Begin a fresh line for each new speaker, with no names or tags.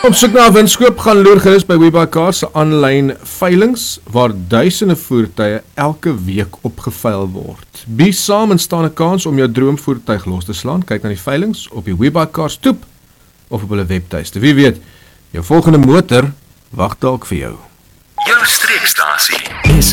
Op soek na 'n winskoop gaan loer gerus by WeBuyCars se aanlyn veilings waar duisende voertuie elke week opgeveil word. Be saam en staan 'n kans om jou droomvoertuig los te slaan. Kyk na die veilings op die WeBuyCars toep of op hulle webtuiste. Wie weet, jou volgende motor wag dalk vir jou.
Jou streekstasie